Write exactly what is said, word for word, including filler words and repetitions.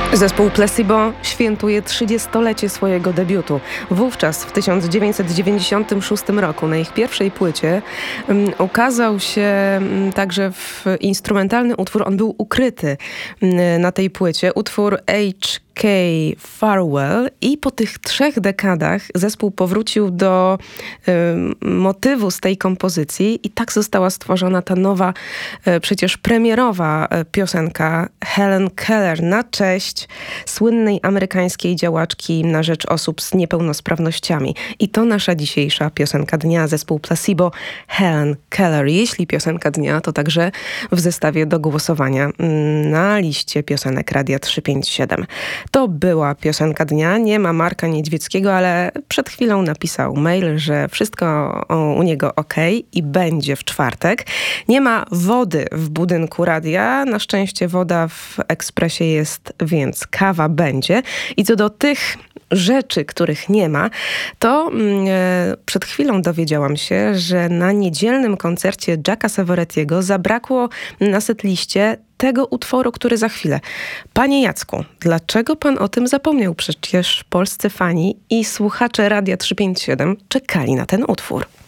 Zespół Placebo świętuje trzydziestolecie swojego debiutu. Wówczas, w tysiąc dziewięćset dziewięćdziesiątym szóstym roku, na ich pierwszej płycie um, ukazał się um, także w instrumentalny utwór. On był ukryty um, na tej płycie. Utwór H K Farewell, i po tych trzech dekadach zespół powrócił do um, motywu z tej kompozycji i tak została stworzona ta nowa, e, przecież premierowa e, piosenka Helen Keller na cześć słynnej amerykańskiej działaczki na rzecz osób z niepełnosprawnościami. I to nasza dzisiejsza piosenka dnia, zespół Placebo, Helen Keller. Jeśli piosenka dnia, to także w zestawie do głosowania na liście piosenek Radia trzysta pięćdziesiąt siedem. To była piosenka dnia. Nie ma Marka Niedźwieckiego, ale przed chwilą napisał mail, że wszystko u niego okej i będzie w czwartek. Nie ma wody w budynku radia. Na szczęście woda w ekspresie jest, więc kawa będzie. I co do tych rzeczy, których nie ma, to e, przed chwilą dowiedziałam się, że na niedzielnym koncercie Jacka Savorettiego zabrakło na setliście tego utworu, który za chwilę. Panie Jacku, dlaczego pan o tym zapomniał? Przecież polscy fani i słuchacze Radia trzysta pięćdziesiąt siedem czekali na ten utwór.